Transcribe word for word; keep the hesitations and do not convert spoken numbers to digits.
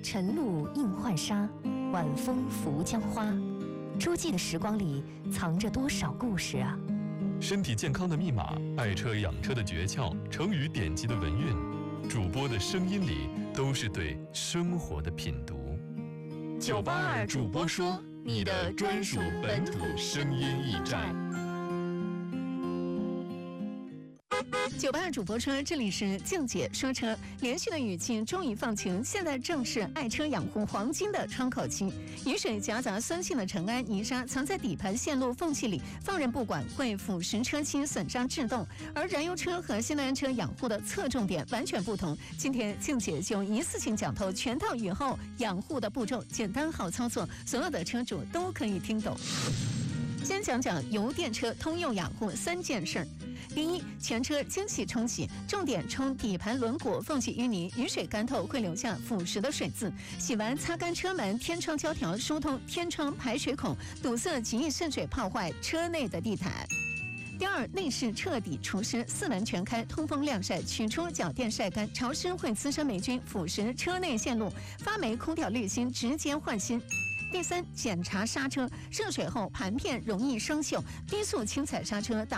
晨露映浣纱，晚风拂江花。诸暨的时光里藏着多少故事啊！ 身体健康的密码，爱车养车的诀窍，成语典籍的文韵，主播的声音里都是对生活的品读。 九八二主播说，你的专属本土声音驿站。 九八二主播说，这里是静姐说车，连续的雨季终于放晴，现在正是爱车养护黄金的窗口期。雨水夹杂酸性的尘埃、泥沙藏在底盘线路缝隙里，放任不管会腐蚀车漆，损伤制动。而燃油车和新能源车养护的侧重点完全不同。今天静姐就一次性讲透全套雨后养护的步骤，简单好操作，所有的车主都可以听懂。先讲讲油电车通用养护三件事儿。第一，全车清洗冲洗，重点冲底盘轮毂缝隙淤泥，雨水干透会留下腐蚀的水渍。洗完擦干车门、天窗胶条，疏通天窗排水孔，堵塞极易渗水泡坏车内的地毯。第二，内饰彻底除湿，四门全开，通风晾晒，取出脚垫晒干，潮湿会滋生霉菌，腐蚀车内线路，发霉空调滤芯直接换新。第三，检查刹车，热水后盘片容易生锈，低速轻踩刹车